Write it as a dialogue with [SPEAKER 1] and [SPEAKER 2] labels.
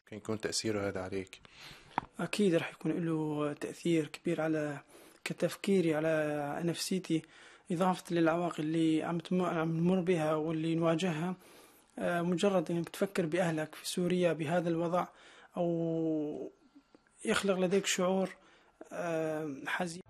[SPEAKER 1] كان يكون تأثيره هذا عليك؟
[SPEAKER 2] أكيد راح يكون له تأثير كبير على كتفكيري على نفسيتي، إضافة للعواقب اللي عم نمر بها واللي نواجهها. مجرد إنك تفكر بأهلك في سوريا بهذا الوضع، أو يخلق لديك شعور حزين.